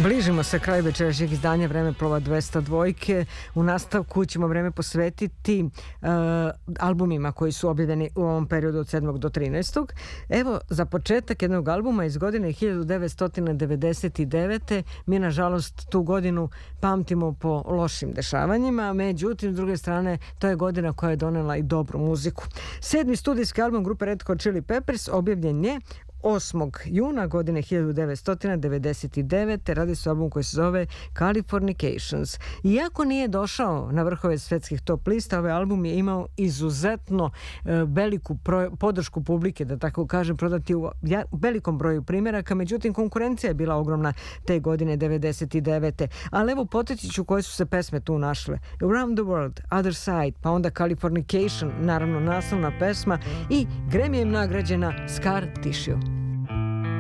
Bližimo se kraju večerašnjeg izdanja Vremeplova 202. U nastavku ćemo vreme posvetiti albumima koji su objavljeni u ovom periodu od 7. do 13. Evo, za početak jednog albuma iz godine 1999. Mi, nažalost, tu godinu pamtimo po lošim dešavanjima, međutim, s druge strane, to je godina koja je donela i dobru muziku. 7. studijski album grupe Red Hot Chili Peppers objavljen je 8. juna godine 1999. Radi se o albumu koji se zove Californications. Iako nije došao na vrhove svetskih top lista, ovaj album je imao izuzetno veliku podršku publike, da tako kažem, prodati u velikom broju primjeraka, međutim konkurencija je bila ogromna te godine 99. Ali evo podsjetit ću koje su se pesme tu našle. Around the World, Other Side, pa onda Californication, naravno naslovna pesma, i Grammy-em nagrađena Scar Tissue.